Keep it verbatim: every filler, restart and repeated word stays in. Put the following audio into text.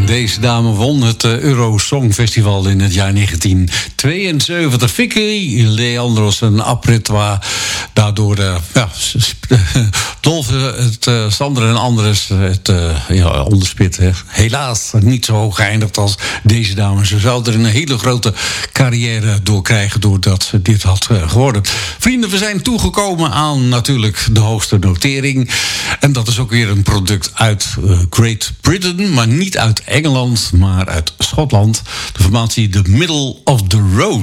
Deze dame won het Euro Song Festival in het jaar negentien tweeënzeventig. Vicky Leandros en Apretwa. Daardoor, uh, ja, Dolphe, het, uh, Sander en Andres, het uh, ja, onderspit. Hè. Helaas niet zo hoog geëindigd als deze dame. Ze zou er een hele grote carrière door krijgen doordat ze dit had uh, geworden. Vrienden, we zijn toegekomen aan natuurlijk de hoogste notering. En dat is ook weer een product uit uh, Great Britain, maar niet uit Engeland, maar uit Schotland. De formatie The Middle of the Road.